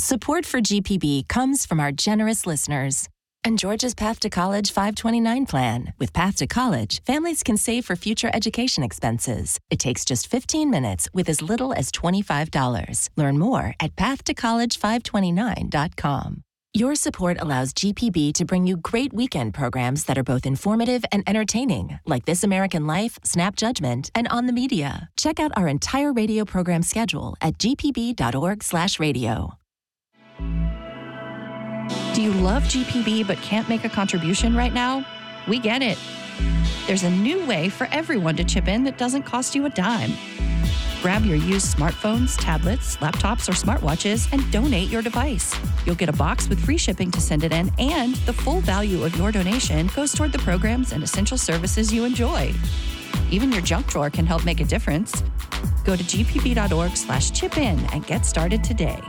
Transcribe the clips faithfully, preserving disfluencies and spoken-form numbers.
Support for G P B comes from our generous listeners and Georgia's Path to College five twenty-nine plan. With Path to College, families can save for future education expenses. It takes just fifteen minutes with as little as twenty-five dollars. Learn more at path to college five twenty-nine dot com. Your support allows G P B to bring you great weekend programs that are both informative and entertaining, like This American Life, Snap Judgment, and On the Media. Check out our entire radio program schedule at g p b dot org slash radio. Do you love G P B but can't make a contribution right now? We get it. There's a new way for everyone to chip in that doesn't cost you a dime. Grab your used smartphones, tablets, laptops, or smartwatches and donate your device. You'll get a box with free shipping to send it in, and the full value of your donation goes toward the programs and essential services you enjoy. Even your junk drawer can help make a difference. Go to g p b dot org slash chip in and get started today.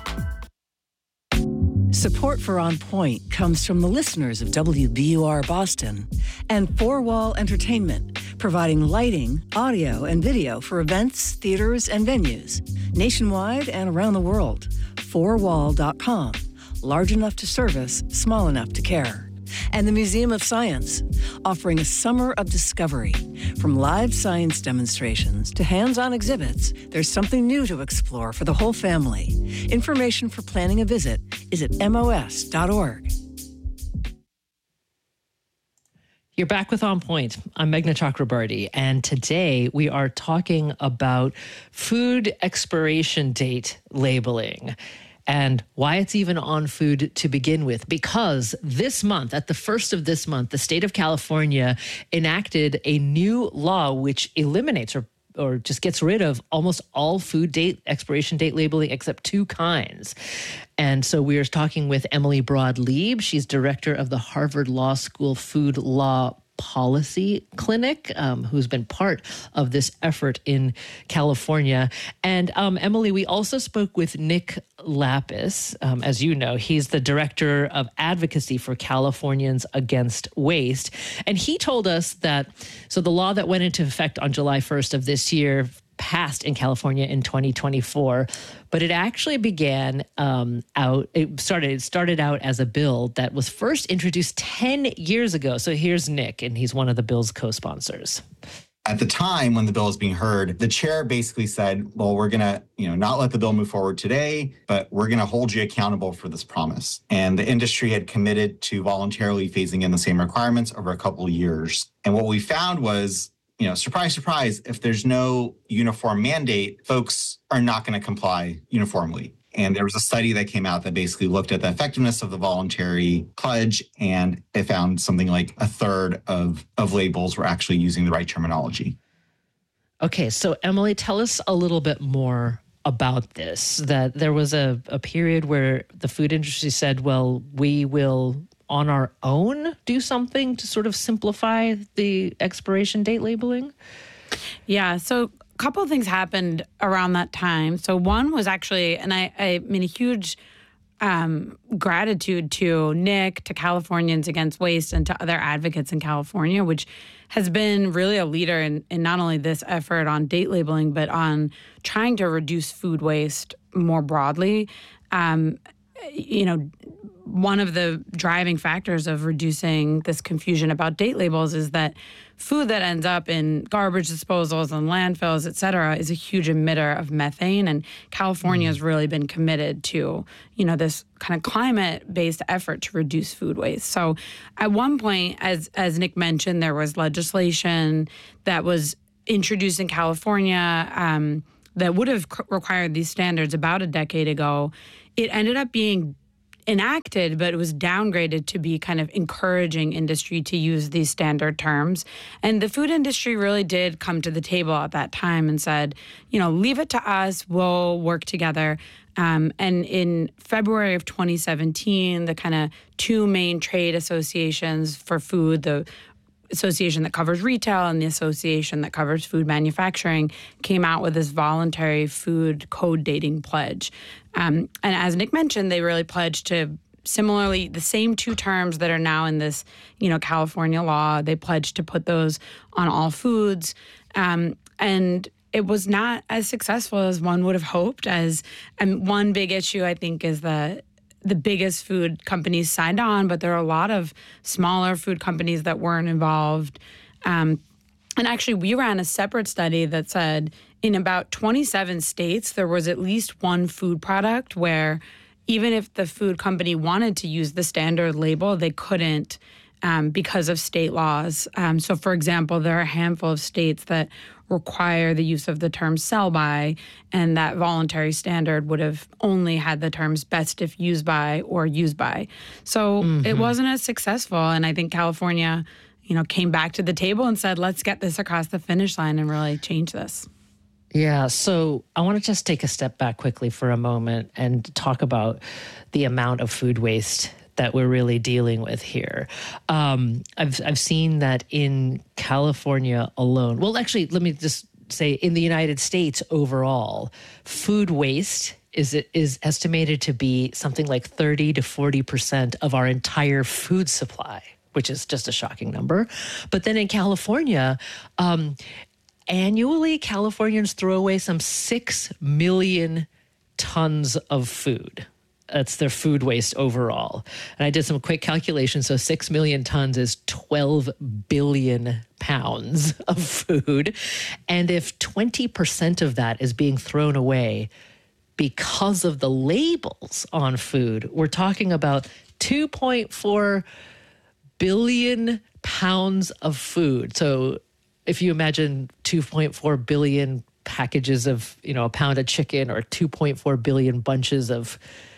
Support for On Point comes from the listeners of W B U R Boston and Four Wall Entertainment, providing lighting, audio, and video for events, theaters, and venues nationwide and around the world. four wall dot com, large enough to service, small enough to care. And the Museum of Science, offering a summer of discovery. From live science demonstrations to hands-on exhibits, there's something new to explore for the whole family. Information for planning a visit is at m o s dot org. You're back with On Point. I'm Meghna Chakrabarty, and today we are talking about food expiration date labeling and why it's even on food to begin with. Because this month, at the first of this month, the state of California enacted a new law which eliminates or or just gets rid of almost all food date expiration date labeling except two kinds. And so we are talking with Emily Broad-Lieb. She's director of the Harvard Law School Food Law Policy Clinic, um, who's been part of this effort in California. And um, Emily, we also spoke with Nick Lapis. Um, as you know, he's the director of advocacy for Californians Against Waste. And he told us that, so the law that went into effect on July first of this year passed in California in twenty twenty-four, but it actually began um, out, it started, it started out as a bill that was first introduced ten years ago. So here's Nick, and he's one of the bill's co-sponsors. At the time when the bill was being heard, the chair basically said, well, we're going to, you know, not let the bill move forward today, but we're going to hold you accountable for this promise. And the industry had committed to voluntarily phasing in the same requirements over a couple of years. And what we found was, you know, surprise, surprise, if there's no uniform mandate, folks are not going to comply uniformly. And there was a study that came out that basically looked at the effectiveness of the voluntary pledge, and they found something like a third of, of labels were actually using the right terminology. Okay, so Emily, tell us a little bit more about this, that there was a, a period where the food industry said, well, we will on our own do something to sort of simplify the expiration date labeling? Yeah, so a couple of things happened around that time. So one was actually, and I, I mean, a huge um, gratitude to Nick, to Californians Against Waste, and to other advocates in California, which has been really a leader in, in not only this effort on date labeling, but on trying to reduce food waste more broadly. Um, you know, one of the driving factors of reducing this confusion about date labels is that food that ends up in garbage disposals and landfills, et cetera, is a huge emitter of methane. And California has really been committed to, you know, this kind of climate-based effort to reduce food waste. So at one point, as as Nick mentioned, there was legislation that was introduced in California um, that would have required these standards about a decade ago. It ended up being enacted, but it was downgraded to be kind of encouraging industry to use these standard terms. And the food industry really did come to the table at that time and said, you know, leave it to us, we'll work together. Um, and in February of twenty seventeen, the kind of two main trade associations for food, the association that covers retail and the association that covers food manufacturing, came out with this voluntary food code dating pledge. Um, and as Nick mentioned, they really pledged to similarly the same two terms that are now in this, you know, California law. They pledged to put those on all foods. Um, and it was not as successful as one would have hoped. As and one big issue, I think, is that the biggest food companies signed on, but there are a lot of smaller food companies that weren't involved. Um, and actually, we ran a separate study that said in about twenty-seven states, there was at least one food product where even if the food company wanted to use the standard label, they couldn't um, because of state laws. Um, so, for example, there are a handful of states that require the use of the term sell by, and that voluntary standard would have only had the terms best if used by or used by. So mm-hmm. it wasn't as successful. And I think California, you know, came back to the table and said, let's get this across the finish line and really change this. Yeah. So I want to just take a step back quickly for a moment and talk about the amount of food waste that we're really dealing with here. Um, I've I've seen that in California alone. Well, actually, let me just say in the United States overall, food waste is is estimated to be something like thirty to forty percent of our entire food supply, which is just a shocking number. But then in California, um, annually, Californians throw away some six million tons of food. That's their food waste overall. And I did some quick calculations. So six million tons is twelve billion pounds of food. And if twenty percent of that is being thrown away because of the labels on food, we're talking about two point four billion pounds of food. So if you imagine two point four billion packages of, you know, a pound of chicken or two point four billion bunches of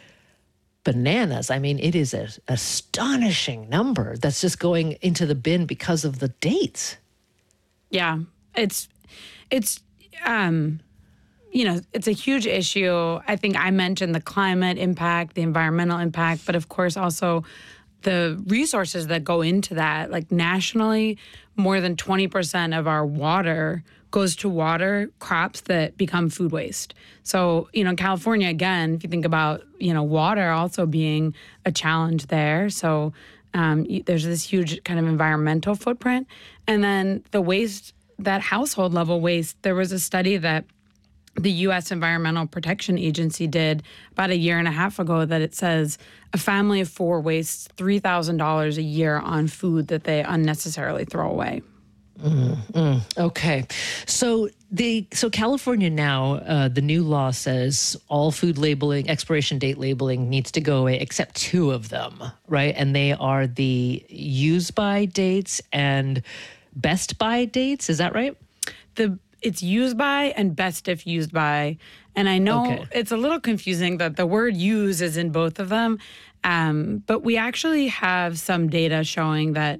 bananas, I mean, it is an astonishing number that's just going into the bin because of the dates. Yeah, it's, it's, um, you know, it's a huge issue. I think I mentioned the climate impact, the environmental impact, but of course also the resources that go into that. Like nationally, more than twenty percent of our water goes to water crops that become food waste. So, you know, in California, again, if you think about, you know, water also being a challenge there. So um, there's this huge kind of environmental footprint. And then the waste, that household level waste, there was a study that the U S Environmental Protection Agency did about a year and a half ago that it says a family of four wastes three thousand dollars a year on food that they unnecessarily throw away. Mm, mm, okay. So the so California now, uh, the new law says all food labeling, expiration date labeling needs to go away except two of them, right? And they are the use by dates and best by dates. Is that right? The It's used by and best if used by. And I know okay. it's a little confusing that the word use is in both of them. Um, but we actually have some data showing that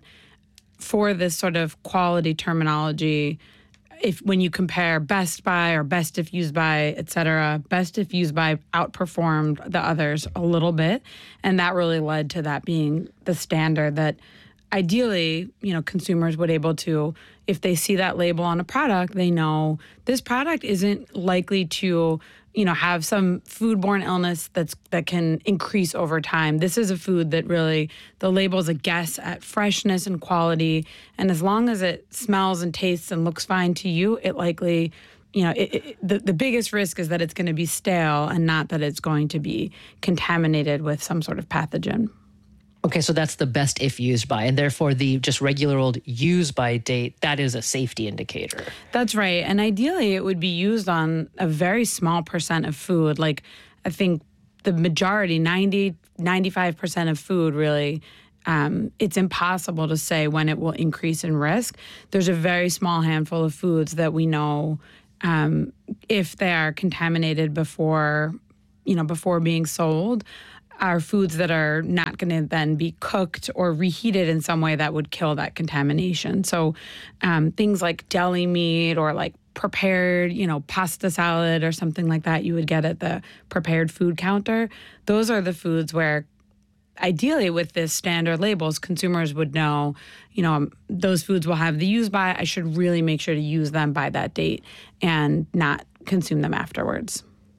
for this sort of quality terminology, if when you compare best by or best if used by, et cetera, best if used by outperformed the others a little bit. And that really led to that being the standard that ideally, you know, consumers would able to, if they see that label on a product, they know this product isn't likely to, you know, have some foodborne illness that's that can increase over time. This is a food that really, the label's a guess at freshness and quality. And as long as it smells and tastes and looks fine to you, it likely, you know, it, it, the, the biggest risk is that it's going to be stale and not that it's going to be contaminated with some sort of pathogen. Okay, so that's the best if used by, and therefore the just regular old use by date, that is a safety indicator. That's right. And ideally it would be used on a very small percent of food. Like I think the majority, ninety, ninety-five percent of food really, um, it's impossible to say when it will increase in risk. There's a very small handful of foods that we know um, if they are contaminated before, you know, before being sold, are foods that are not going to then be cooked or reheated in some way that would kill that contamination. So um, things like deli meat or like prepared, you know, pasta salad or something like that you would get at the prepared food counter. Those are the foods where ideally with this standard labels, consumers would know, you know, those foods will have the use by. I should really make sure to use them by that date and not consume them afterwards.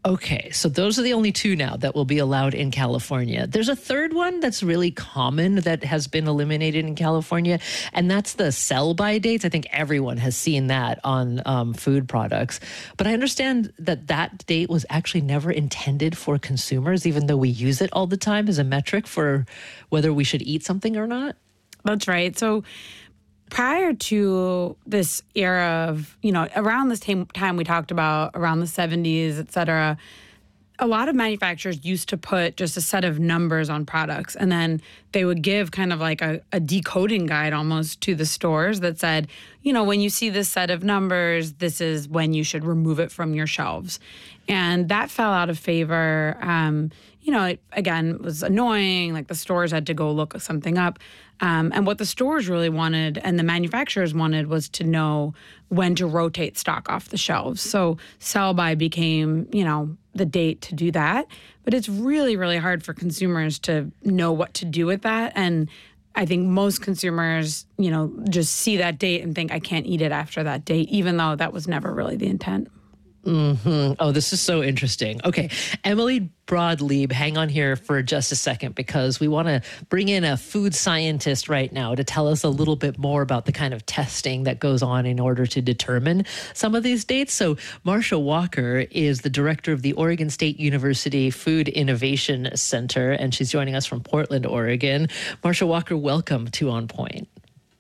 Okay, so those are the only two now that will be allowed in California. There's a third one that's really common that has been eliminated in California, and that's the sell-by dates. I think everyone has seen that on um, food products. But I understand that that date was actually never intended for consumers, even though we use it all the time as a metric for whether we should eat something or not. That's right. So prior to this era of, you know, around this time, time we talked about, around the seventies, et cetera, a lot of manufacturers used to put just a set of numbers on products, and then they would give kind of like a, a decoding guide almost to the stores that said, you know, when you see this set of numbers, this is when you should remove it from your shelves. And that fell out of favor. Um, you know, it, again, was annoying. Like the stores had to go look something up. Um, and what the stores really wanted and the manufacturers wanted was to know when to rotate stock off the shelves. So sell-by became, you know, the date to do that. But it's really, really hard for consumers to know what to do with that. And I think most consumers, you know, just see that date and think, I can't eat it after that date, even though that was never really the intent. Mm-hmm. Oh, this is so interesting. Okay, Emily Broad-Leib, hang on here for just a second because we want to bring in a food scientist right now to tell us a little bit more about the kind of testing that goes on in order to determine some of these dates. So Marcia Walker is the director of the Oregon State University Food Innovation Center, and she's joining us from Portland, Oregon. Marcia Walker, welcome to On Point.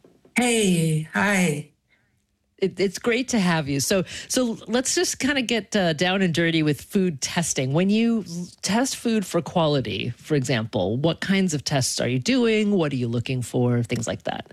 Hey, hi. It, it's great to have you. So, so let's just kind of get uh, down and dirty with food testing. When you test food for quality, for example, what kinds of tests are you doing? What are you looking for? Things like that.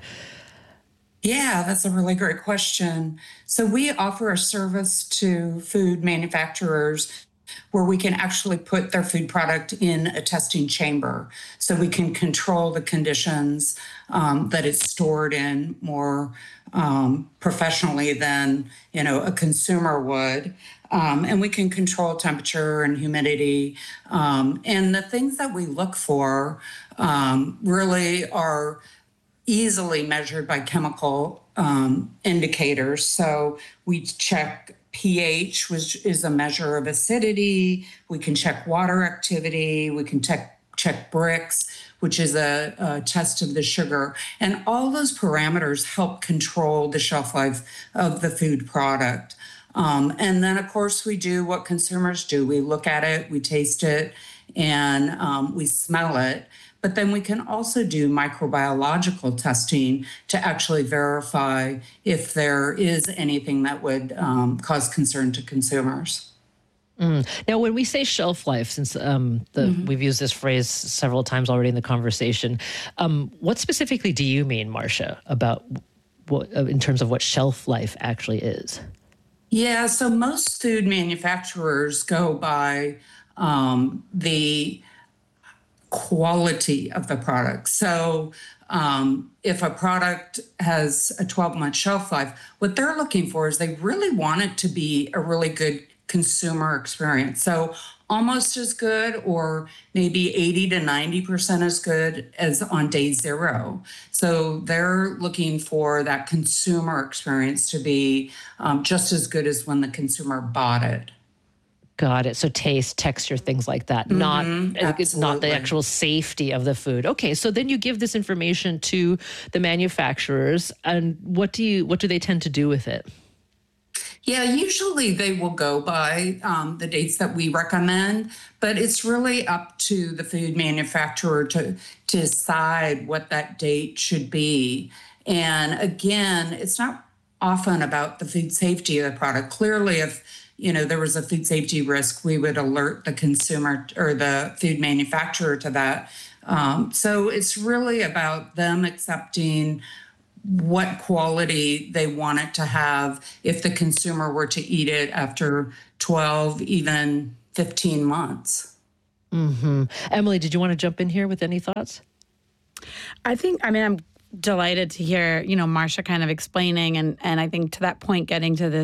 Yeah, that's a really great question. So we offer a service to food manufacturers where we can actually put their food product in a testing chamber. So we can control the conditions um, that it's stored in more um, professionally than, you know, a consumer would. Um, and we can control temperature and humidity. Um, and the things that we look for um, really are easily measured by chemical um, indicators. So we check pH, which is a measure of acidity. We can check water activity. We can check, check Brix, which is a, a test of the sugar. And all those parameters help control the shelf life of the food product. Um, and then, of course, we do what consumers do. We look at it, we taste it, and um, we smell it. But then we can also do microbiological testing to actually verify if there is anything that would um, cause concern to consumers. Mm. Now, when we say shelf life, since um, the, mm-hmm. we've used this phrase several times already in the conversation, um, what specifically do you mean, Marcia, about what, uh, in terms of what shelf life actually is? Yeah, so most food manufacturers go by um, the quality of the product. So um, if a product has a twelve-month shelf life, what they're looking for is they really want it to be a really good consumer experience. So almost as good or maybe eighty to ninety percent as good as on day zero. So they're looking for that consumer experience to be um, just as good as when the consumer bought it. Got it. So taste, texture, things like that, mm-hmm, not it's not the actual safety of the food. Okay, so then you give this information to the manufacturers, and what do you what do they tend to do with it? Yeah, usually they will go by um, the dates that we recommend, but it's really up to the food manufacturer to, to decide what that date should be. And again, it's not often about the food safety of the product. Clearly, if you know there was a food safety risk, we would alert the consumer or the food manufacturer to that. Um, so it's really about them accepting what quality they want it to have if the consumer were to eat it after twelve, even fifteen months. Mm-hmm. Emily, did you want to jump in here with any thoughts? I think, I mean, I'm delighted to hear, you know, Marcia kind of explaining, and, and I think to that point, getting to the